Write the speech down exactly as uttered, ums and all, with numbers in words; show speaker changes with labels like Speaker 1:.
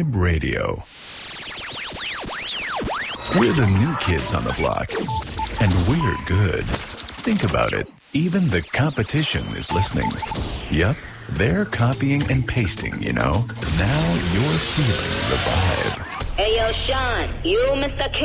Speaker 1: Vibe Radio. We're the new kids on the block, and we're good. Think about it. Even the competition is listening. Yup, they're copying and pasting, you know. Now you're feeling the vibe.
Speaker 2: Hey, yo, Sean, you, Mister King.